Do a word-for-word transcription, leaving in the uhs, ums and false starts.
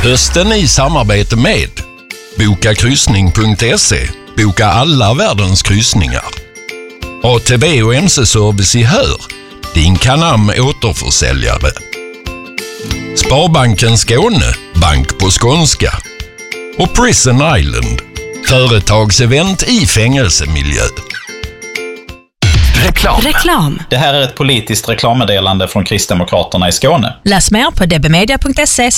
Hösten i samarbete med boka kryssning punkt se. Boka alla världens kryssningar. A T B och M C-service i Hör. Din Canam återförsäljare. Sparbanken Skåne. Bank på skånska. Och Prison Island. Företagsevent i fängelsemiljö. Reklam. Reklam. Det här är ett politiskt reklammeddelande från Kristdemokraterna i Skåne. Läs mer på d b media punkt se